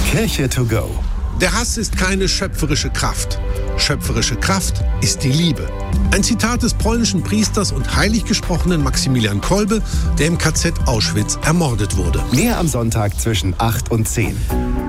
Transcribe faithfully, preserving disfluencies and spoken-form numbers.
Kirche to go. Der Hass ist keine schöpferische Kraft. Schöpferische Kraft ist die Liebe. Ein Zitat des polnischen Priesters und heiliggesprochenen Maximilian Kolbe, der im K Z Auschwitz ermordet wurde. Mehr am Sonntag zwischen acht und zehn.